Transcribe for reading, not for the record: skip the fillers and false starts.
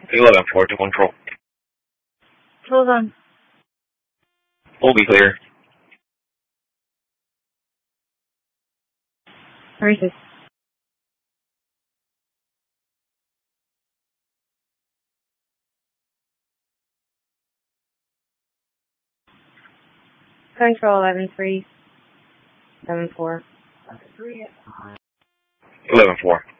11-4 to control. Hold on. Will be clear. Where is it? Control 11-3. 7-4. 11-4.